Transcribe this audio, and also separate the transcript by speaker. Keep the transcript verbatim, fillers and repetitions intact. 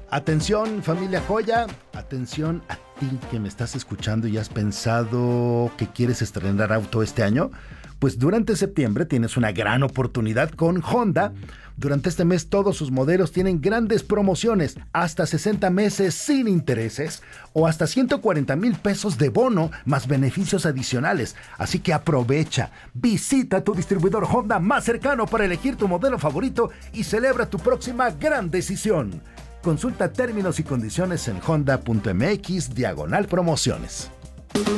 Speaker 1: Atención, familia Joya, atención a ti que me estás escuchando y has pensado que quieres estrenar auto este año. Pues durante septiembre tienes una gran oportunidad con Honda. Durante este mes todos sus modelos tienen grandes promociones, hasta sesenta meses sin intereses o hasta ciento cuarenta mil pesos de bono más beneficios adicionales. Así que aprovecha, visita tu distribuidor Honda más cercano para elegir tu modelo favorito y celebra tu próxima gran decisión. Consulta términos y condiciones en honda punto m x diagonal promociones.